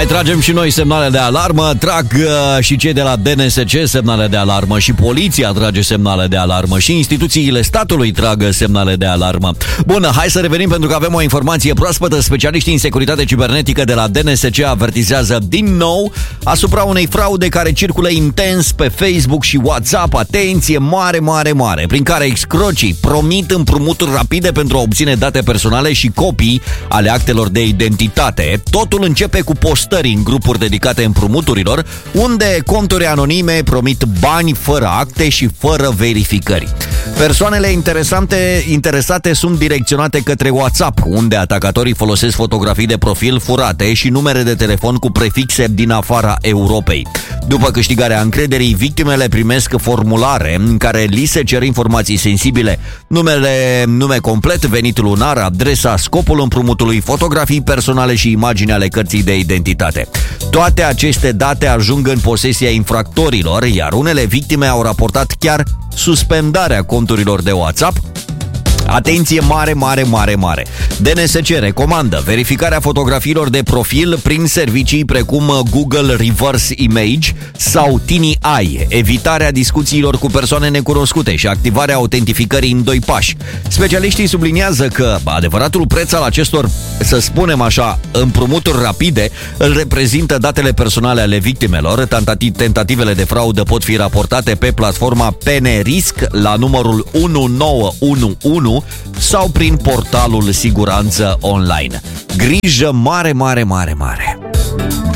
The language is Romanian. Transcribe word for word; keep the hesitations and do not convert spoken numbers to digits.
Mai tragem și noi semnale de alarmă. Trag uh, și cei de la D N S C semnale de alarmă. Și poliția trage semnale de alarmă. Și instituțiile statului trag semnale de alarmă. Bun, hai să revenim pentru că avem o informație proaspătă. Specialiștii în securitate cibernetică de la D N S C avertizează din nou asupra unei fraude care circulă intens pe Facebook și WhatsApp. Atenție mare, mare, mare, prin care excrocii promit împrumuturi rapide pentru a obține date personale și copii ale actelor de identitate. Totul începe cu postări în grupuri dedicate împrumuturilor, unde conturi anonime promit bani fără acte și fără verificări. Persoanele interesante, interesate sunt direcționate către WhatsApp, unde atacatorii folosesc fotografii de profil furate și numere de telefon cu prefixe din afara Europei. După câștigarea încrederii, victimele primesc formulare în care li se cer informații sensibile: numele, nume complet, venit lunar, adresa, scopul împrumutului, fotografii personale și imagini ale cărții de identitate. Toate aceste date ajung în posesia infractorilor, iar unele victime au raportat chiar suspendarea conturilor de WhatsApp. Atenție mare, mare, mare, mare! D N S C recomandă verificarea fotografiilor de profil prin servicii precum Google Reverse Image sau Tiny Eye, evitarea discuțiilor cu persoane necunoscute și activarea autentificării în doi pași. Specialiștii subliniază că adevăratul preț al acestor, să spunem așa, împrumuturi rapide îl reprezintă datele personale ale victimelor. Tentativele de fraudă pot fi raportate pe platforma PNRisc la numărul unu nouă unu unu sau prin portalul Siguranță Online. Grijă mare, mare, mare, mare!